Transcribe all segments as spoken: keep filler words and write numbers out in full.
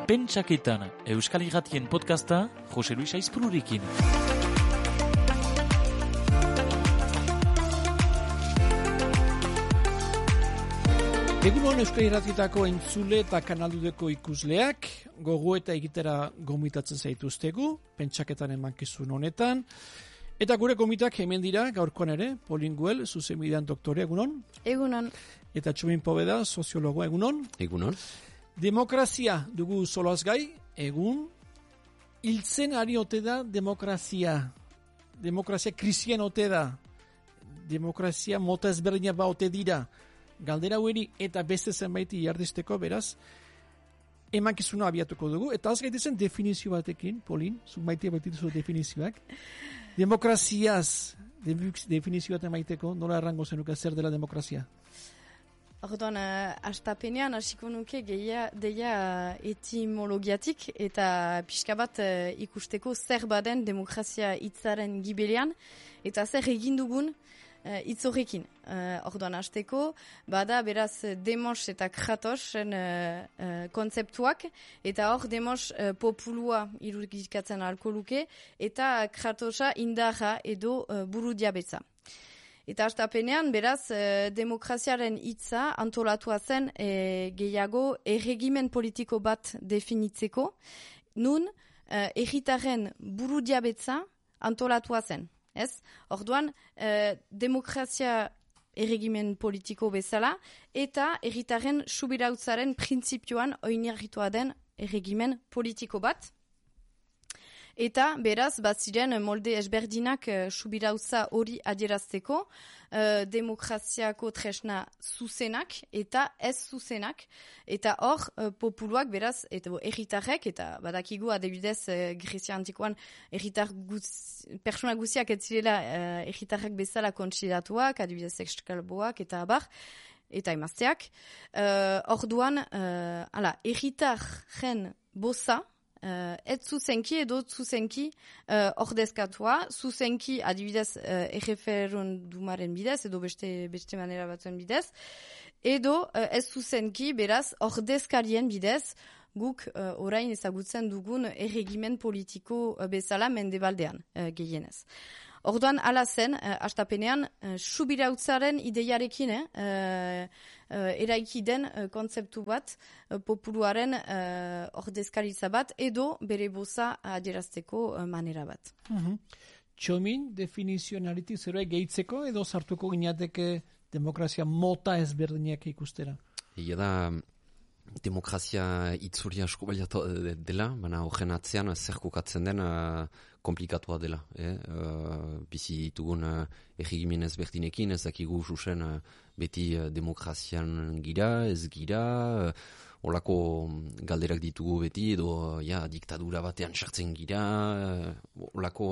Pentsaketan, Euskal Irratien podcasta, Jose Luis Aizpururekin. Egunon Euskal Irratietako entzule eta kanaldudeko ikusleak, gogo eta egitera gomitatzen zaituztegu, Pentsaketan emankizun honetan. Eta gure gomitak hemen dira, gaurkoan ere, Polin Güell, zuzenbidean doktore, egunon. Egunon. Eta Txomin Poveda, soziologoa, egunon. Egunon. Demokrazia dugu soloaz gai, egun, hiltzen ari ote da demokrazia. Demokrazia krisian ote da. Demokrazia mota ezberdina ba ote dira. Galdera hueri eta beste zenbaiti jardisteko, beraz, emankizuna abiatuko dugu. Eta az gaitezen definizio batekin, Polin, zuk maite baitituzu definizioak. Demokraziaz, definizio bat emaiteko, nola errango zenuka zer dela demokrazia? Orduan, uh, astapenean hasiko nuke geia, deia uh, etimologiatik eta pixka bat uh, ikusteko zer baden demokrazia hitzaren gibelean eta zer egin dugun uh, hitz horrekin. Uh, orduan, hasteko, bada beraz demos eta kratosen uh, uh, kontzeptuak eta hor demos uh, populua irudikatzen ahalko luke eta kratosa indarra edo uh, buru diabetza. Eta hastapenean, beraz, eh, demokraziaren hitza antolatua zen eh, gehiago erregimen politiko bat definitzeko, nun eh, erritaren buru diabetza antolatua zen. Ez? Orduan, eh, demokrazia erregimen politiko bezala, eta erritaren subirautzaren printzipioan oinarritua den erregimen politiko bat. Eta, beraz, bat ziren molde ezberdinak uh, subirautza hori adierazteko, uh, demokraziako tresna zuzenak eta ez zuzenak. Eta hor, uh, populuak, beraz, eta erritarrek, eta badakigu adibidez uh, Grezia antikoan erritar guz, persona guziak ez zirela uh, erritarrek bezala kontsidatuak, adibidez eskalboak eta abar, eta emazteak. Uh, orduan, uh, ala, erritarren boza, Uh, ez zuzenki edo zuzenki uh, ordezkatua, zuzenki adibidez uh, erreferendumaren bidez edo beste, beste manera batzuen bidez, edo uh, ez zuzenki beraz ordezkarien bidez guk uh, orain ezagutzen dugun erregimen politiko uh, bezala mendebaldean uh, gehienez. Orduan ala zen, uh, astapenean, uh, subirautzaren ideiarekin eh, uh, uh, eraiki den uh, kontzeptu bat, uh, populuaren uh, ordezkaritza bat, edo bere boza adierazteko uh, manera bat. Uh-huh. Txomin, definizionalitik zeroa gehitzeko edo sartuko ginateke demokrazia mota ezberdinak ikustera? Ia da, demokrazia itzuri asko baliatu dela, baina horren atzean zer kokatzen den uh, komplikatua dela. Eh? Uh, bizi ditugun uh, erregimen ezberdinekin, ez dakigu zuzen uh, beti uh, demokrazian gira, ez gira, uh, olako galderak ditugu beti, edo uh, ja, diktadura batean sartzen gira, uh, olako,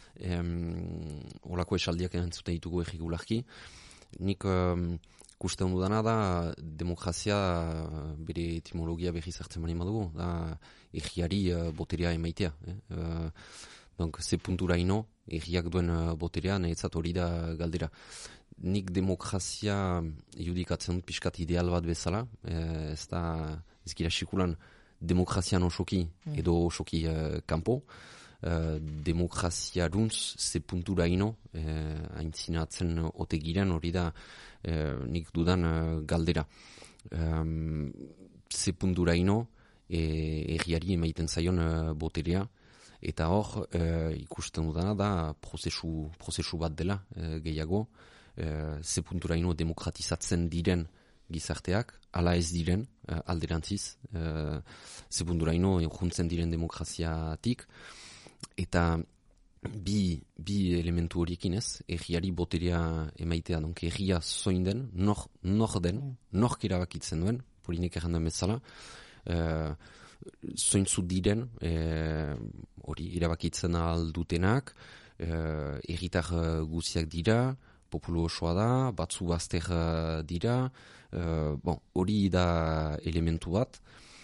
um, olako esaldiak entzute ditugu erregularki. Nik um, kusten dudana da demokrazia bere etimologia berri zartzen bani madugu, da erriari uh, boterea emaitea. Eh? Uh, donc, ze puntura ino, erriak duen uh, boterea, nahetzat hori da galdera. Nik demokrazia judikatzen dut pixkat ideal bat bezala, eh, ez da ez gira sikulan demokrazian osoki edo osoki uh, kanpo, Uh, demokrazia runtz ze puntura ino eh, aintzinatzen ote giren hori da eh, nik dudan uh, galdera um, ze puntura ino eh, erriari emaiten zaion uh, boterea eta hor uh, ikusten dudana da prozesu, prozesu bat dela uh, gehiago uh, ze puntura ino demokratizatzen diren gizarteak, ala ez diren uh, alderantziz uh, ze puntura ino juntzen diren demokraziatik. Eta bi, bi elementu horiekin ez, erriari boterea emaitea, donk erria zoin den, nor, nor den, nork erabakitzen duen, Polinek errandan bezala, uh, zointzu diren, hori uh, erabakitzen aldutenak, uh, erritar uh, guziak dira, populu osoa da, batzu bazter uh, dira, uh, bon, hori da elementu bat,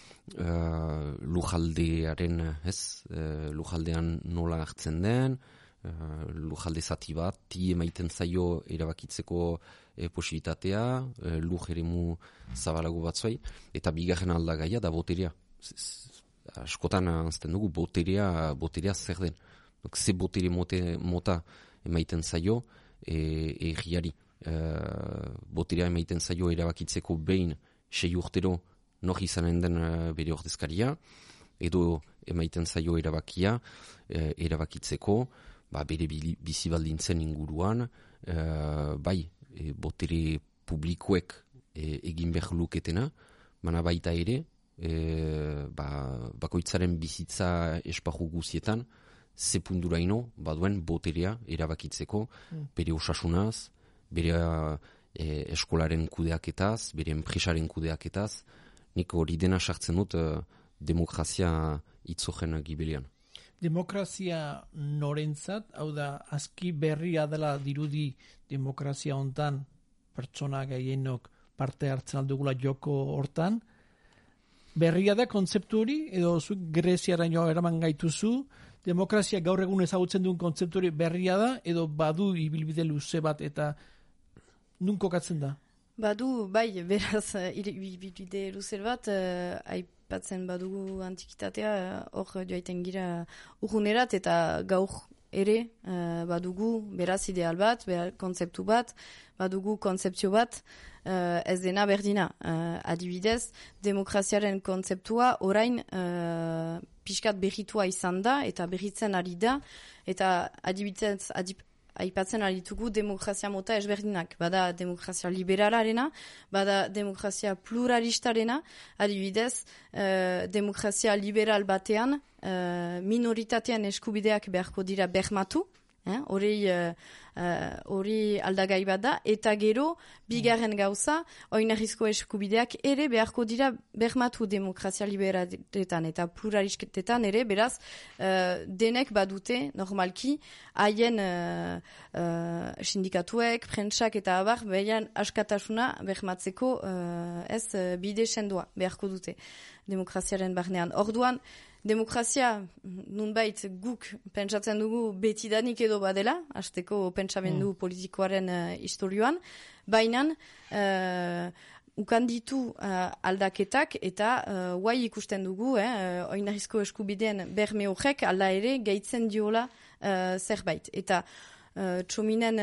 Uh, lujaldearen, ez, uh, lujaldean nola hartzen den, uh, lujalde zati bat, ti emaiten zaio erabakitzeko eh, posibilitatea, uh, luj eremu zabalago batzuei, eta bigarren aldagaia da boterea. askotan anzten dugu boterea, boterea zer den. Donc, ze botere mote, mota emaiten zaio erriari. E, boterea emaiten zaio erabakitzeko behin sei urtero nor izanen den bere ordezkaria, edo emaiten zaio erabakia, e, erabakitzeko, ba, bere bizibaldintzen inguruan, e, bai, e, botere publikoek e, egin behar luketena, baina baita ere, e, ba, bakoitzaren bizitza esparru guzietan, ze punduraino baduen boterea erabakitzeko, mm. bere osasunaz, bere e, eskolaren kudeaketaz, bere enpresaren kudeaketaz, nik hori dena sartzen dut e, demokrazia itzogen gibelian. Demokrazia norentzat, hau da, aski berria dela dirudi demokrazia hontan pertsona gehienok parte hartzen aldugula joko hortan, berria da kontzeptu hori, edo zu Greziaraino eraman gaituzu, demokrazia gaur egun ezagutzen duen kontzeptu hori berria da, edo badu ibilbide luze bat eta nun kokatzen da? Badu, bai, beraz, ibilbide luze bat, uh, aipatzen badugu antikitatea, hor uh, joaiten gira urgunerat eta gaur ere uh, badugu beraz ideal bat, beraz kontzeptu bat, badugu kontzeptzio bat, uh, ez dena berdina. Uh, adibidez, demokraziaren kontzeptua orain uh, pixkat berritua izan da eta berritzen ari da, eta adibidez, adib, aipatzen aritugu demokrazia mota ezberdinak. Bada demokrazia liberalarena, bada demokrazia pluralistarena, adibidez, uh, demokrazia liberal batean uh, minoritatean eskubideak beharko dira bermatu, hori eh, hori uh, aldagai bat da, eta gero bigarren gauza, oinarrizko eskubideak ere beharko dira bermatu demokrazia liberaletan eta pluralisketetan ere, beraz uh, denek badute normalki haien uh, uh, sindikatuek, prentsak eta abar behian askatasuna bermatzeko uh, ez uh, bide sendoa beharko dute demokraziaren barnean. Orduan, demokrazia, nunbait guk pentsatzen dugu betidanik edo badela, hasteko pentsamendu mm. politikoaren uh, historioan, baina uh, ukan ditu uh, aldaketak eta uh, guai ikusten dugu, eh, oinarrizko eskubideen berme horrek alda ere gehitzen diola uh, zerbait. Eta Uh, txominen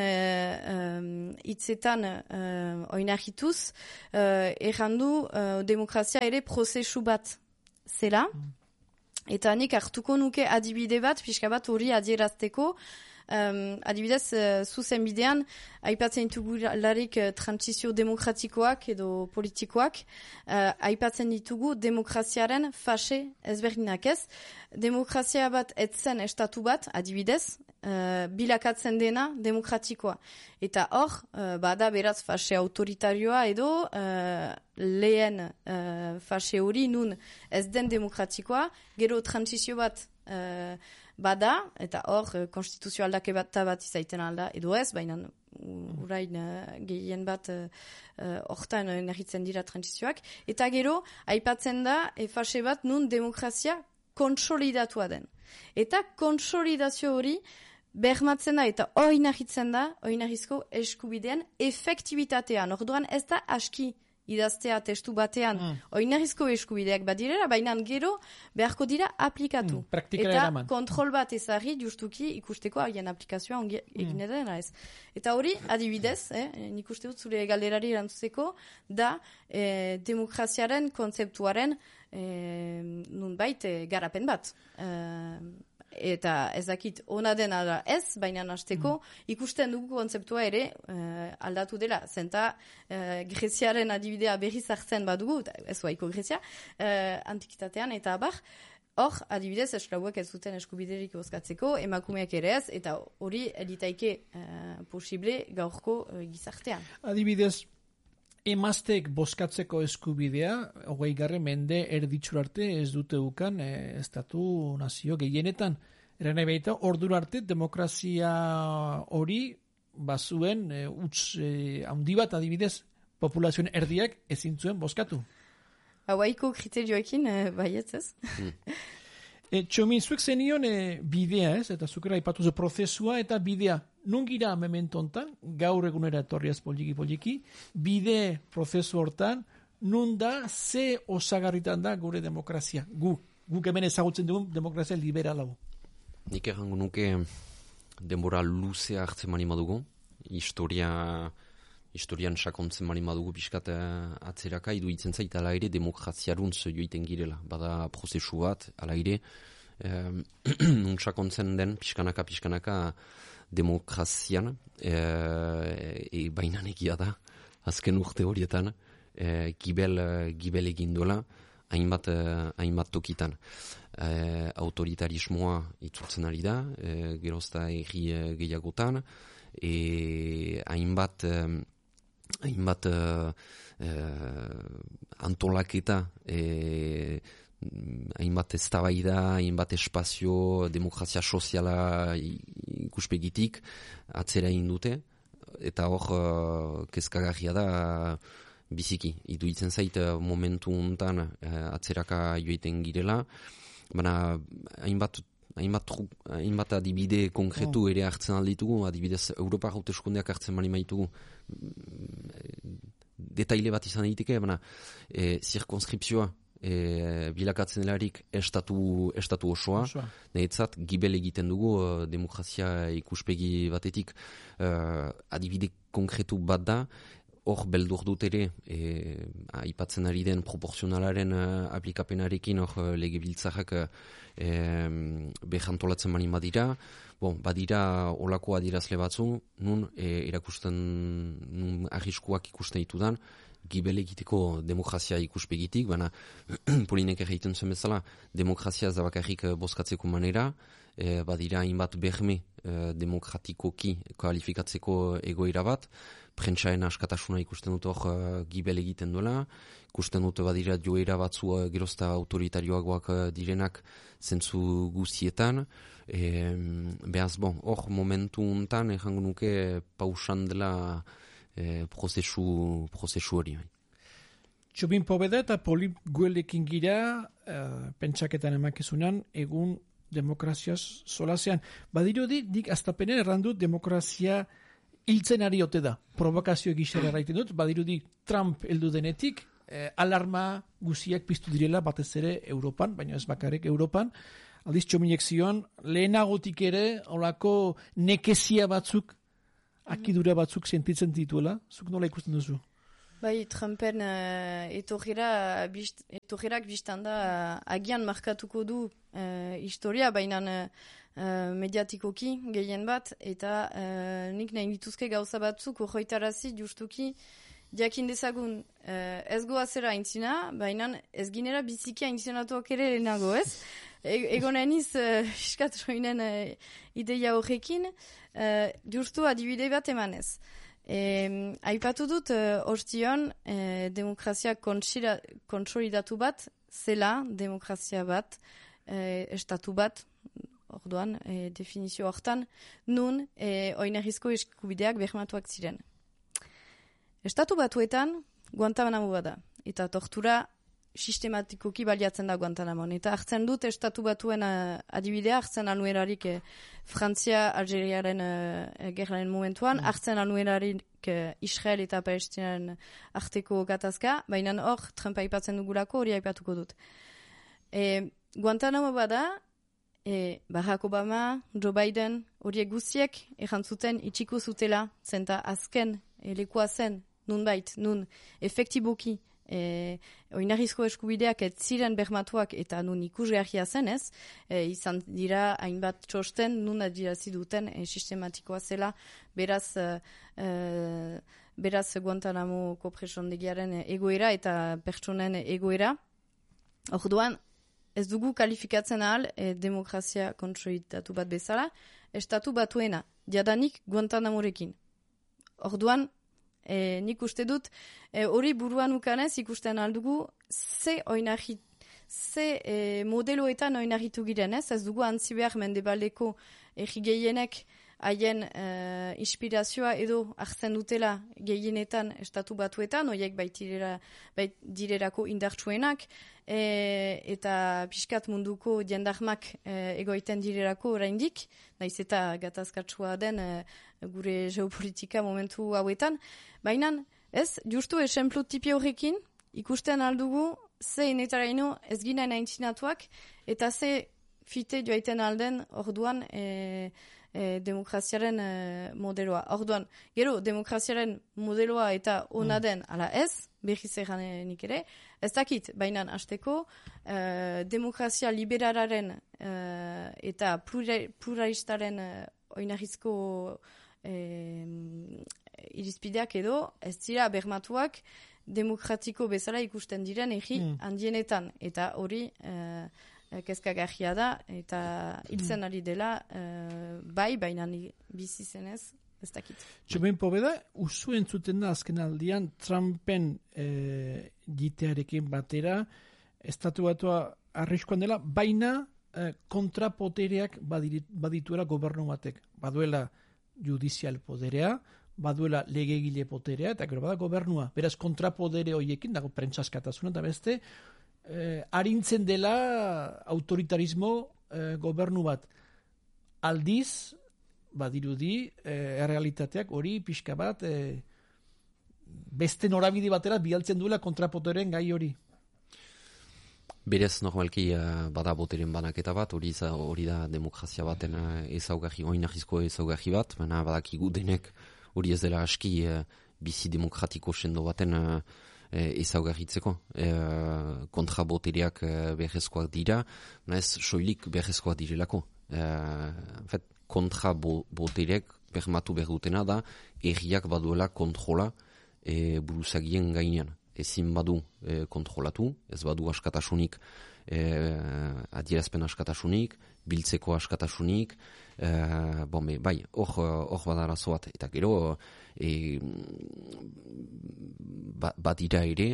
hitzetan uh, uh, oinarrituz, uh, errandu uh, demokrazia ere prozesu bat zela, mm. Eta nik hartuko nuke adibide bat, pixka bat hori adierazteko, um, adibidez, uh, zuzen bidean, aipatzen ditugu larik uh, transizio demokratikoak edo politikoak, uh, aipatzen ditugu demokraziaren fase ezberdinak ez. Demokrazia bat etzen estatu bat, adibidez, uh, bilakatzen dena demokratikoa. Eta hor, uh, bada beraz fase autoritarioa edo uh, lehen uh, fase hori nun ez den demokratikoa, gero transizio bat uh, bada, eta hor, uh, konstituzio aldake bat bat izaiten alda, edo ez, baina urain uh, gehien bat hortan uh, uh, nerritzen dira transizioak. Eta gero, aipatzen da, e fase bat nun demokrazia kontsolidatua den. Eta konsolidazio hori bermatzen da eta oinarritzen da, oinarrizko eskubidean efektibitatean. Orduan ez da aski idaztea testu batean mm. oinarrizko eskubideak badirera, baina gero beharko dira aplikatu. Mm, eta eraman. Kontrol bat ezarri justuki ikusteko haien aplikazioa ongi egin mm. dena ez. Eta hori, adibidez, eh, nik uste dut zure galderari erantzuteko, da eh, demokraziaren kontzeptuaren eh, nunbait eh, garapen bat. Eh, eta ez dakit ona den ala ez, baina hasteko mm. ikusten dugu kontzeptua ere uh, aldatu dela. Zenta uh, Greziaren adibidea berriz hartzen badugu, ez baiko Grezia, uh, antikitatean eta abar, hor adibidez esklauek ez zuten eskubiderik bozkatzeko, emakumeak ere ez, eta hori elitaike uh, posible gaurko uh, gizartean. Adibidez, emaztek bozkatzeko eskubidea, hogei garren mende erditxur arte ez dute ukan eh, estatu nazio gehienetan. Era nahi behita, ordura arte demokrazia hori bazuen eh, utz eh, handi bat adibidez populazioen erdiak ezin zuen bozkatu. Hauaiko kriterioekin eh, baietz ez? E, Txomin, zuek zenion e, bidea ez, eta zukera ipatu zu prozesua eta bidea. Nun gira memento hontan, gaur egunera etorriaz poliki-poliki, bide prozesu hortan, nun da, ze osagarritan da gure demokrazia, gu, guk hemen ezagutzen dugun demokrazia liberala. Nik errango nuke denbora luzea hartzen mani madugu, historia, historian sakontzen mani madugu pixkat atzeraka, iduitzen zait ala ere demokraziaruntz joiten girela. Bada prozesu bat, ala ere, eh, nun sakontzen den pixkanaka, pixkanaka demokrazian, eh, e, bainan egia da, azken urte horietan, eh, gibel, gibel egin duela, hainbat, hainbat tokitan. Eh, autoritarismoa itzultzen ari da, eh, gerozta erri eh, gehiagotan, e, hainbat, eh, hainbat eh, eh, antolaketa, eh, hainbat eztabaida, hainbat espazio, demokrazia soziala ikuspegitik atzera egin dute, eta hor uh, kezkagarria da biziki. Iduitzen zait momentu hontan uh, atzeraka joiten girela, baina hainbat hainbat, hainbat adibide konkretu ere hartzen alditugu, adibidez Europa hauteskundeak hartzen mani maitugu, detaile bat izan egiteke, baina e, zirkonskripzioa E, bilakatzen delarik estatu, estatu osoa, osoa. Neetzat gibel egiten dugu uh, demokrazia ikuspegi batetik uh, adibide konkretu bat da, hor beldur dut ere e, aipatzen ari den proporzionalaren uh, aplikapenarekin hor uh, legebiltzarrak uh, e, behantolatzen mani badira, bon, badira olako adirazle batzu, nun e, erakusten, nun arriskuak ikusten ditudan, gibel egiteko demokrazia ikuspegitik, baina Polinek egiten zuen bezala, demokrazia ez da bakarrik bozkatzeko manera, e, badira hainbat berme e, demokratikoki kualifikatzeko egoera bat, prentsaen askatasuna ikusten dut hor uh, gibel egiten duela, ikusten dut badira joera batzu uh, gerozta autoritarioagoak uh, direnak zentzu guztietan, e, behaz bon, hor momentu untan errango nuke pausan dela E, prozesu, prozesu hori. Txobin Pobeda eta Polip Guelekin gira e, pentsaketan emakizunan egun demokraziaz solasean. Badirudi, dik aztapenen errandut demokrazia hiltzen ari ote da. Provokazio egixera erraiten dut, badirudi Trump heldu denetik, e, alarma guziak piztu direla batez ere Europan, baina ez bakarrik Europan. Aldiz txominek zion, lehenagotik ere, olako nekezia batzuk akidura batzuk sentitzen dituela, zuk nola ikusten duzu? Bai, Trumpen uh, etorrera, bist, etorrerak biztan da uh, agian markatuko du uh, historia, baina uh, mediatikoki gehien bat, eta uh, nik nahi dituzke gauza batzuk horretarazi justuki jakin dezagun uh, ez goazera aintzina, baina ez ginera biziki aintzinatuak ere lehenago ez. E- Egon eniz, uh, iskat soinen uh, ideia horrekin, uh, justu adibide bat emanez. E, aipatu dut, uh, ostion, uh, demokrazia kontsolidatu bat, zela demokrazia bat, uh, estatu bat, orduan, uh, definizio hortan, nun uh, oinarrizko eskubideak bermatuak ziren. Estatu batuetan, Guantanamo bada, eta tortura sistematikoki baliatzen da Guantanamon. Eta hartzen dut estatu batuen uh, adibidea, hartzen anuerarik eh, Frantzia, Algeriaren uh, gerraren momentuan, mm. hartzen anuerarik uh, Israel eta Palestinaren arteko gatazka, baina hor, Trump aipatzen dugulako hori aipatuko dut. E, Guantanamo bada, e, Barack Obama, Joe Biden, horiek guztiek errantzuten itxiko zutela, zenta azken e, lekua zen, nunbait, nun, efektiboki, E, oinarrizko eskubideak ez ziren bermatuak eta nun ikusgarria zenez, e, izan dira hainbat txosten nun adirazi duten e, sistematikoa zela, beraz e, e, beraz Guantanamoko presondegiaren egoera eta pertsonen egoera. Orduan, ez dugu kalifikatzen ahal e, demokrazia kontsolidatu bat bezala, estatu batuena, jadanik Guantanamorekin. Orduan, E, nik uste dut, hori e, buruan ukanez ikusten aldugu, ze oinarri, ze e, modeloetan oinarritu girenez, ez dugu antzi behar mendebaldeko erri gehienek haien e, inspirazioa edo hartzen dutela gehienetan estatu batuetan, horiek baitirera, baitirerako indartsuenak, e, eta pixkat munduko jendarmak e, egoiten direrako oraindik, naiz eta gatazkatsua den e, gure geopolitika momentu hauetan. Baina, ez, justu esemplu tipi horrekin, ikusten aldugu ze inetaraino ez ginen aintzinatuak, eta ze fite joaiten alden orduan e, e, demokraziaren e, modeloa. Orduan, gero, demokraziaren modeloa eta ona den, ala ez, behiz eganenik ere, ez dakit, baina hasteko e, demokrazia liberalaren e, eta pluralistaren e, oinarrizko e, irizpideak edo, ez dira bermatuak demokratiko bezala ikusten diren egi mm. handienetan, eta hori e, kezkagarria da, eta hiltzen ari dela, uh, bai, baina bizi zenez, ez dakit. Txomen pobeda, usu entzuten da azken aldian, Trumpen eh, jitearekin batera, estatu batua arriskoan dela, baina eh, kontrapotereak badituela gobernu batek. Baduela judizial poderea, baduela legegile poterea, eta gero bada gobernua. Beraz, kontrapodere horiekin, dago prentsaskatasuna, eta beste, Eh, arintzen dela autoritarismo eh, gobernu bat. Aldiz, badirudi, eh, errealitateak hori pixka bat eh, beste norabide batera bialtzen duela kontrapoteren gai hori. Berez, normalki uh, bada boteren banaketa bat, hori hori da demokrazia baten uh, ezaugarri, oinarrizko ezaugarri bat, baina badakigu denek hori ez dela aski uh, bizi demokratiko sendo baten uh, ezaugarritzeko. E, kontrabotereak berrezkoak dira, ez soilik berrezkoak direlako. E, fet, kontrabotereak bermatu behar dutena da, erriak baduela kontrola e, buruzagien gainean. Ezin badu e, kontrolatu, ez badu askatasunik, e, adierazpen askatasunik, biltzeko askatasunik, e, bombe, bai, hor badarazo bat, eta gero, e, bat ira ere,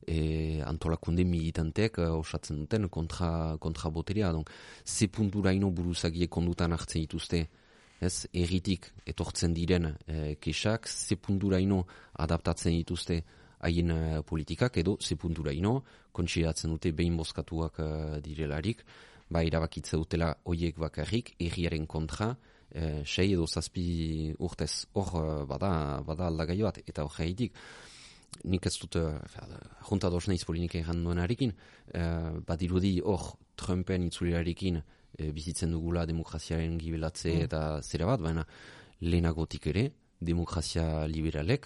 e, antolakunde militantek e, osatzen duten kontra, kontra boterea. Donc, ze punturaino buruzagie kondutan hartzen dituzte, ez, erritik etortzen diren e, kesak, ze punturaino adaptatzen dituzte haien e, politikak, edo ze punturaino kontsideratzen dute behin bozkatuak e, direlarik, ba, erabakitze dutela hoiek bakarrik, erriaren kontra, e, sei edo zazpi urtez, hor bada, bada aldagaio bat, eta hor jaitik, nik ez dut, junta dos naiz polinik egan duenarekin, uh, badirudi hor Trumpen itzulerarekin uh, bizitzen dugula demokraziaren gibelatze mm. eta zera bat, baina lehenagotik ere, demokrazia liberalek,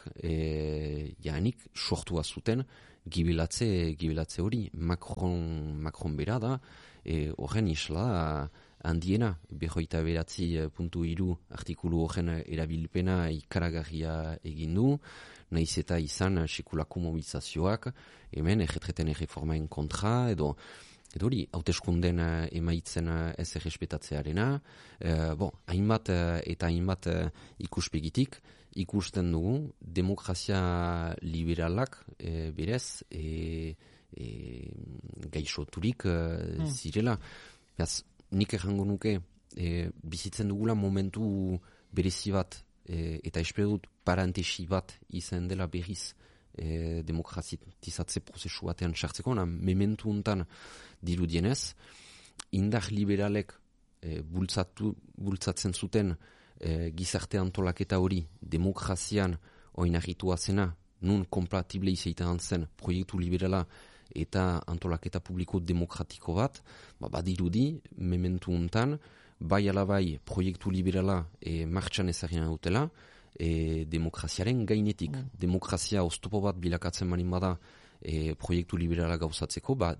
e, jaanik sortua zuten gibelatze, gibelatze hori. Macron, Macron bera da, horren e, isla handiena, behoita beratzi puntu iru artikulu horren erabilpena ikaragarria egin du, nahiz eta izan sekulako mobilizazioak, hemen erretreten erreformaen kontra, edo edo hori, hauteskunden emaitzen ez errespetatzearena, e, bon, hainbat eta hainbat ikuspegitik, ikusten dugu demokrazia liberalak e, berez e, e, gaixoturik e, mm. zirela. Beaz, nik errango nuke e, bizitzen dugula momentu berezi bat e, eta espero dut parantesi bat izan dela berriz e, demokratizatze prozesu batean sartzeko, na mementu untan dirudienez, indar liberalek e, bultzatu, bultzatzen zuten e, gizarte antolaketa hori demokrazian oinarritua zena, nun kompatible izaiten zen proiektu liberala eta antolaketa publiko demokratiko bat, ba, badirudi, mementu untan, bai alabai proiektu liberala e, martxan ezagina dutela, e, demokraziaren gainetik. Mm. Demokrazia oztopo bat bilakatzen manin bada e, proiektu liberala gauzatzeko, ba,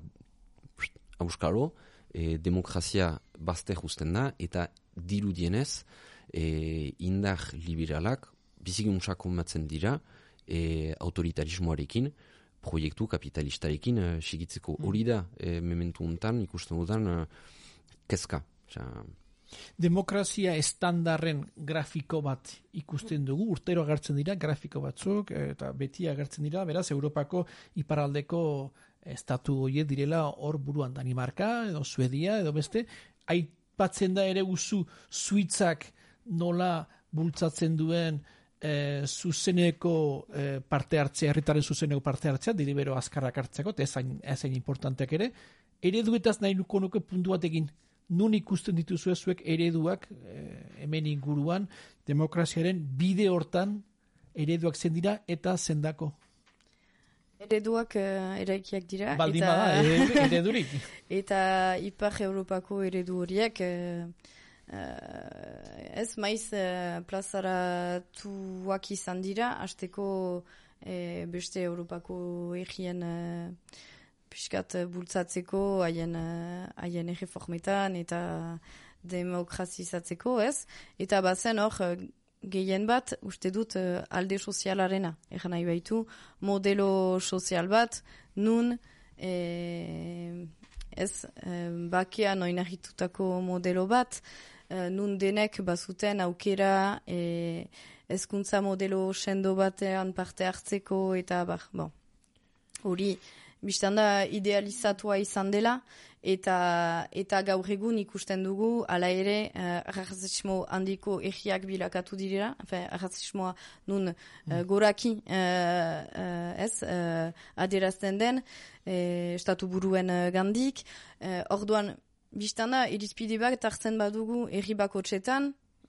auskalo, e, demokrazia bazter usten da, eta dirudienez, e, indar liberalak biziguntza konbatzen dira e, autoritarismoarekin, proiektu kapitalistarekin e, sigitzeko. Hori da, e, mementu untan ikusten dudan e, kezka. Ja. Demokrazia estandarren grafiko bat ikusten dugu, urtero agertzen dira grafiko batzuk, eta beti agertzen dira, beraz, Europako iparraldeko estatu horiek direla hor buruan, Danimarka, edo Suedia, edo beste, aipatzen da ere usu Suitzak nola bultzatzen duen e, zuzeneko e, parte hartzea, herritaren zuzeneko parte hartzea, diribero azkarrak hartzeko, eta ezain, ezain importanteak ere, ereduetaz nahi nuko nuke puntu batekin, nun ikusten dituzue zuek ereduak e, hemen inguruan, demokraziaren bide hortan ereduak zendira eta zendako? ereduak uh, eraikiak dira. Baldin eta, bada, eredurik. Eta Ipar Europako eredu horiek, uh, uh, ez maiz uh, plazaratuak izan dira, hasteko uh, beste Europako egien uh, piskat bultzatzeko, haien uh, haien erreformetan eta demokrazizatzeko, ez? Eta bazen hor, uh, gehien bat, uste dut, uh, alde sozialarena. Egan nahi baitu, modelo sozial bat, nun, e, ez, e, bakean oinarritutako modelo bat, e, nun denek bazuten aukera, e, hezkuntza modelo sendo batean parte hartzeko, eta bar, bon, hori, biztan da idealizatua izan dela, eta eta gaur egun ikusten dugu, hala ere, uh, arrazismo handiko egiak bilakatu direla, enfin, arrazismoa nun uh, goraki uh, uh, ez, uh, adierazten den, uh, estatu buruen uh, gandik, uh, orduan, biztan da, irizpide bat hartzen badugu erri bakotxetan,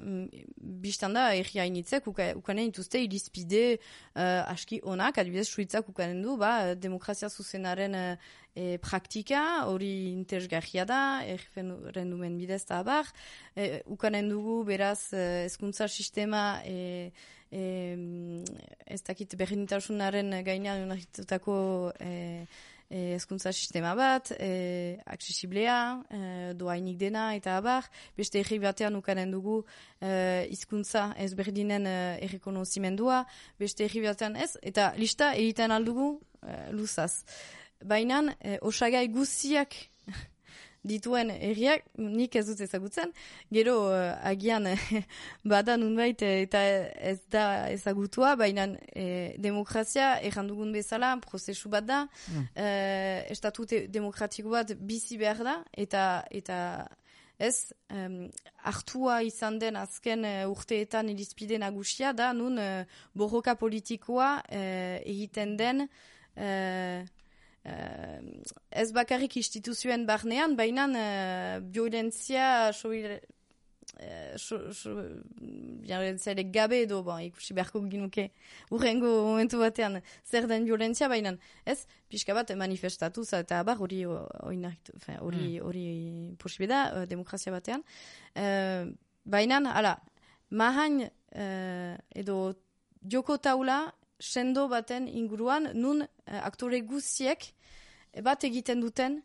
biztan da, erri hainitzek, ukanen dituzte irizpide uh, aski onak, adibidez, suitzak ukanen du, ba, demokrazia zuzenaren uh, e, praktika, hori interesgarria da, erreferendumen bidez eta abar, e, ukanen dugu, beraz, hezkuntza sistema, e, e, ez dakit berdintasunaren gainean unarritutako e, hezkuntza sistema bat, e, aksesiblea, e, doainik dena eta abar, beste erri batean ukanen dugu e, hizkuntza ezberdinen e, errekonozimendua, beste erri batean ez, eta lista egiten aldugu e, luzaz. Baina e, osagai guziak dituen erriak, nik ez dut ezagutzen, gero uh, agian bada nunbait eta ez da ezagutua, baina eh, demokrazia errandugun bezala prozesu bat da, mm. eh, estatu demokratiko bat bizi behar da, eta eta ez, um, hartua izan den azken uh, urteetan irizpide nagusia da, nun uh, borroka politikoa uh, egiten den uh, Uh, ez bakarrik instituzioen barnean, baina uh, violentzia uh, so, so, violentzia gabe edo, bon, ikusi beharko ginuke urrengo momentu batean zer den violentzia, baina ez, pixka bat manifestatuz eta abar hori hori hori posible da, uh, demokrazia batean. Uh, baina, ala, mahain uh, edo joko taula sendo baten inguruan, nun uh, aktore guziek bat egiten duten